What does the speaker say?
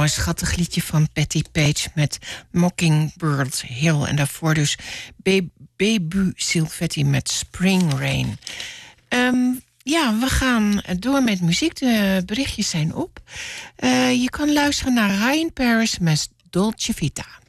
een schattig liedje van Patti Page met Mockingbird Hill. En daarvoor dus Bebu Silvetti met Spring Rain. Ja, we gaan door met muziek. De berichtjes zijn op. Je kan luisteren naar Ryan Paris met Dolce Vita.